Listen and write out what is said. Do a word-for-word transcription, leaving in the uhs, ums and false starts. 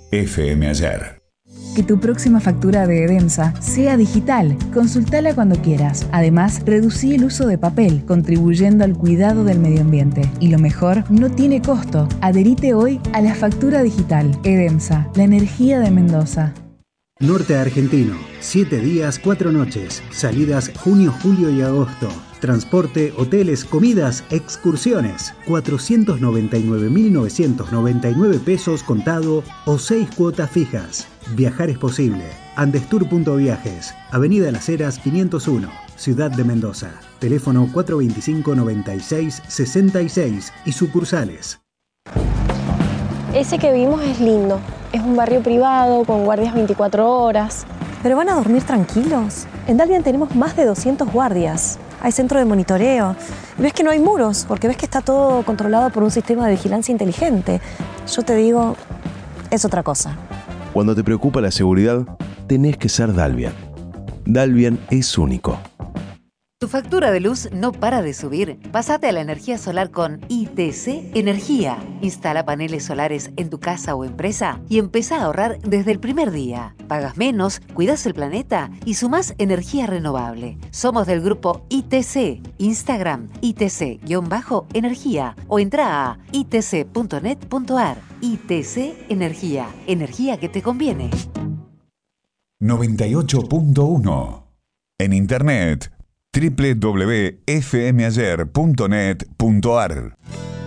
F M Ayer. Que tu próxima factura de Edemsa sea digital. Consultala cuando quieras. Además, reducí el uso de papel, contribuyendo al cuidado del medio ambiente. Y lo mejor, no tiene costo. Adherite hoy a la factura digital. Edemsa, la energía de Mendoza. Norte Argentino, siete días, cuatro noches. Salidas junio, julio y agosto. Transporte, hoteles, comidas, excursiones. cuatrocientos noventa y nueve mil novecientos noventa y nueve pesos contado o seis cuotas fijas. Viajar es posible. Andestour punto viajes, Avenida Las Heras quinientos uno, Ciudad de Mendoza. Teléfono cuatro veinticinco, noventa y seis, sesenta y seis y sucursales. Ese que vimos es lindo. Es un barrio privado con guardias veinticuatro horas. ¿Pero van a dormir tranquilos? En Dalvian tenemos más de doscientos guardias. Hay centro de monitoreo. Y ves que no hay muros, porque ves que está todo controlado por un sistema de vigilancia inteligente. Yo te digo, es otra cosa. Cuando te preocupa la seguridad, tenés que ser Dalvian. Dalvian es único. ¿Tu factura de luz no para de subir? Pásate a la energía solar con I T C Energía. Instala paneles solares en tu casa o empresa y empezá a ahorrar desde el primer día. Pagas menos, cuidas el planeta y sumás energía renovable. Somos del grupo I T C. Instagram I T C-energía o entra a i t c punto net punto a r. I T C Energía. Energía que te conviene. noventa y ocho punto uno. En internet, doble u doble u doble u punto f m ayer punto net punto a r.